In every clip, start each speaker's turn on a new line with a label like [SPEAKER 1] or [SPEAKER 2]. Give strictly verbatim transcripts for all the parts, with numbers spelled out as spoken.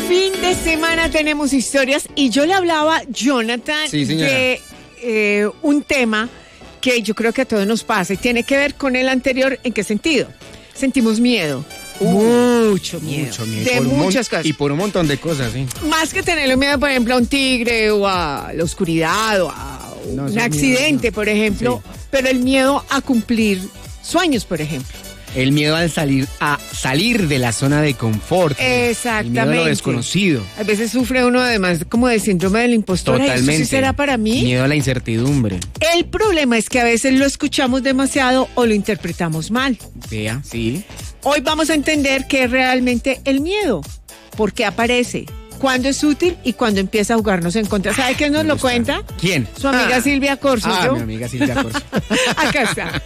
[SPEAKER 1] Fin de semana tenemos historias y yo le hablaba, Jonathan,
[SPEAKER 2] sí,
[SPEAKER 1] de eh, un tema que yo creo que a todos nos pasa y tiene que ver con el anterior. ¿En qué sentido? Sentimos miedo. Uh, mucho miedo.
[SPEAKER 2] Mucho miedo.
[SPEAKER 1] De muchas cosas.
[SPEAKER 2] Y por un montón de cosas, sí.
[SPEAKER 1] Más que tenerle miedo, por ejemplo, a un tigre o a la oscuridad o a
[SPEAKER 2] No,
[SPEAKER 1] un
[SPEAKER 2] ese
[SPEAKER 1] accidente,
[SPEAKER 2] miedo, no.
[SPEAKER 1] por ejemplo.
[SPEAKER 2] Sí.
[SPEAKER 1] Pero el miedo a cumplir sueños, por ejemplo.
[SPEAKER 2] El miedo al salir, a salir de la zona de confort.
[SPEAKER 1] Exactamente.
[SPEAKER 2] El miedo a lo desconocido.
[SPEAKER 1] A veces sufre uno además como de síndrome del impostor.
[SPEAKER 2] Totalmente.
[SPEAKER 1] ¿Eso sí será para mí?
[SPEAKER 2] Miedo a la incertidumbre.
[SPEAKER 1] El problema es que a veces lo escuchamos demasiado o lo interpretamos mal.
[SPEAKER 2] Vea, sí.
[SPEAKER 1] Hoy vamos a entender qué es realmente el miedo, por qué aparece, cuándo es útil y cuándo empieza a jugarnos en contra. ¿Sabe quién nos
[SPEAKER 2] Me
[SPEAKER 1] lo
[SPEAKER 2] gusta.
[SPEAKER 1] cuenta?
[SPEAKER 2] ¿Quién?
[SPEAKER 1] Su amiga
[SPEAKER 2] Ah.
[SPEAKER 1] Silvia Corso.
[SPEAKER 2] Ah,
[SPEAKER 1] ¿yo?
[SPEAKER 2] mi amiga Silvia Corso.
[SPEAKER 1] Acá está.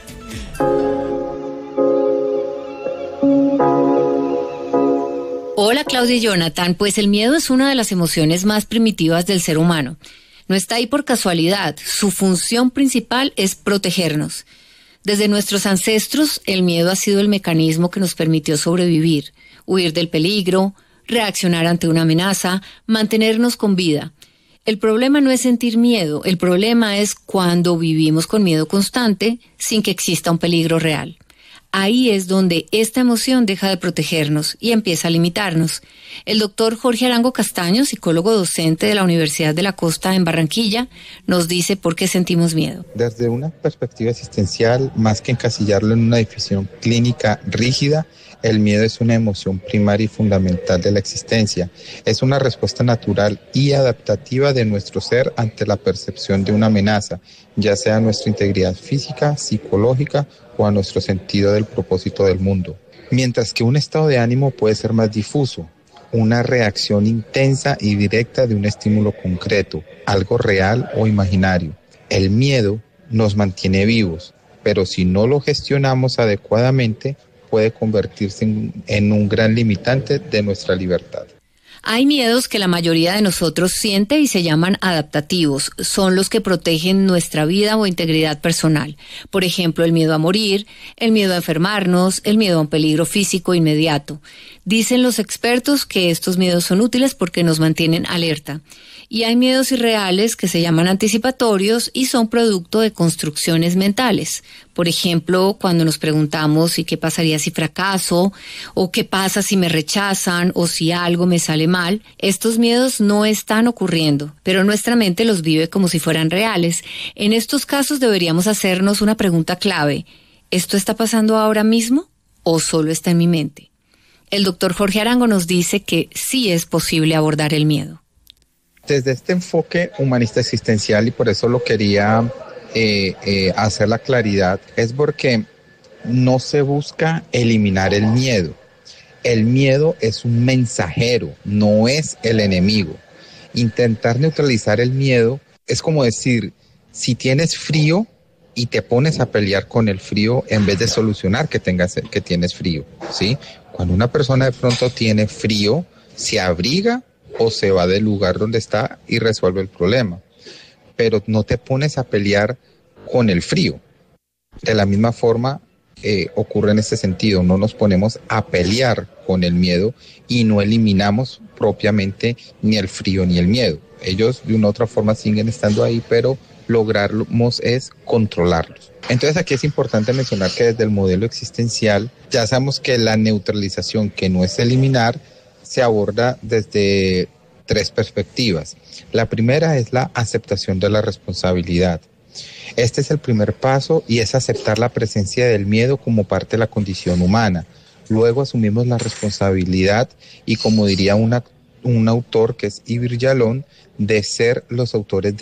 [SPEAKER 3] Hola Claudia y Jonathan, pues el miedo es una de las emociones más primitivas del ser humano. No está ahí por casualidad, su función principal es protegernos. Desde nuestros ancestros, el miedo ha sido el mecanismo que nos permitió sobrevivir, huir del peligro, reaccionar ante una amenaza, mantenernos con vida. El problema no es sentir miedo, el problema es cuando vivimos con miedo constante sin que exista un peligro real. Ahí es donde esta emoción deja de protegernos y empieza a limitarnos. El doctor Jorge Arango Castaño, psicólogo docente de la Universidad de la Costa en Barranquilla, nos dice por qué sentimos miedo.
[SPEAKER 4] Desde una perspectiva existencial, más que encasillarlo en una definición clínica rígida, el miedo es una emoción primaria y fundamental de la existencia. Es una respuesta natural y adaptativa de nuestro ser ante la percepción de una amenaza, ya sea a nuestra integridad física, psicológica o a nuestro sentido del propósito del mundo. Mientras que un estado de ánimo puede ser más difuso, una reacción intensa y directa de un estímulo concreto, algo real o imaginario. El miedo nos mantiene vivos, pero si no lo gestionamos adecuadamente, puede convertirse en, en un gran limitante de nuestra libertad.
[SPEAKER 3] Hay miedos que la mayoría de nosotros siente y se llaman adaptativos. Son los que protegen nuestra vida o integridad personal. Por ejemplo, el miedo a morir, el miedo a enfermarnos, el miedo a un peligro físico inmediato. Dicen los expertos que estos miedos son útiles porque nos mantienen alerta. Y hay miedos irreales que se llaman anticipatorios y son producto de construcciones mentales. Por ejemplo, cuando nos preguntamos ¿y qué pasaría si fracaso? ¿O qué pasa si me rechazan? ¿O si algo me sale mal? Estos miedos no están ocurriendo, pero nuestra mente los vive como si fueran reales. En estos casos deberíamos hacernos una pregunta clave. ¿Esto está pasando ahora mismo o solo está en mi mente? El doctor Jorge Arango nos dice que sí es posible abordar el miedo.
[SPEAKER 4] Desde este enfoque humanista existencial, y por eso lo quería eh, eh, hacer la claridad, es porque no se busca eliminar el miedo. El miedo es un mensajero, no es el enemigo. Intentar neutralizar el miedo es como decir, si tienes frío y te pones a pelear con el frío en vez de solucionar que tengas que tienes frío, ¿sí? Cuando una persona de pronto tiene frío, se abriga o se va del lugar donde está y resuelve el problema. Pero no te pones a pelear con el frío. De la misma forma eh, ocurre en este sentido, no nos ponemos a pelear con el miedo y no eliminamos propiamente ni el frío ni el miedo. Ellos de una u otra forma siguen estando ahí, pero logramos es controlarlos. Entonces aquí es importante mencionar que desde el modelo existencial ya sabemos que la neutralización, que no es eliminar, se aborda desde tres perspectivas. La primera es la aceptación de la responsabilidad. Este es el primer paso y es aceptar la presencia del miedo como parte de la condición humana. Luego asumimos la responsabilidad y, como diría una, un autor que es Ibir Yalón, de ser los autores de